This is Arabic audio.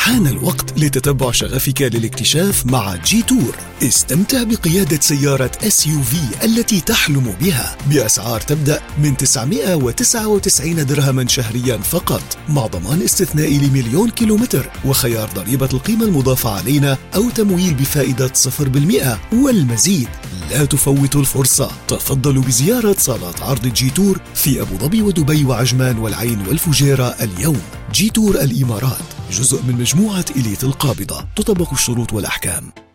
حان الوقت لتتبع شغفك للاكتشاف مع جي تور. استمتع بقيادة سيارة SUV التي تحلم بها بأسعار تبدأ من 999 درهما شهريا فقط، مع ضمان استثنائي ل1,000,000 كيلومتر وخيار ضريبة القيمة المضافة علينا أو تمويل بفائدة 0% والمزيد. لا تفوتوا الفرصة، تفضلوا بزيارة صالات عرض جي تور في أبو ظبي ودبي وعجمان والعين والفجيرة اليوم. جي تور الإمارات جزء من مجموعة إليت القابضة، تطبق الشروط والأحكام.